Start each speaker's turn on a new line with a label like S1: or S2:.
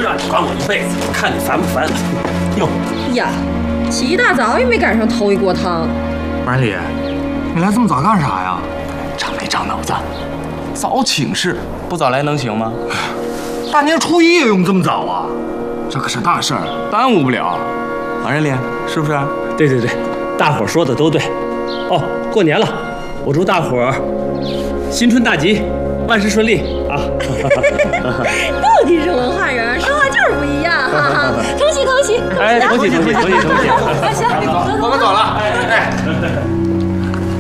S1: 让你管我一辈子，看你烦不烦？哟
S2: 呀，起一大早也没赶上头一锅汤。
S3: 马丽，你来这么早干啥呀？长没长脑子？早请示，
S4: 不早来能行吗？
S3: 大年初一也用这么早啊？这可是大事儿，耽误不了。
S4: 王人脸是不是？
S1: 对对对，大伙儿说的都对。哦，过年了，我祝大伙儿新春大吉，万事顺利啊！
S2: 到底是文化人，说话就是不一样，哈哈！恭喜恭喜！
S1: 哎，恭喜恭喜恭喜恭喜！
S2: 行，
S3: 我们走了。哎。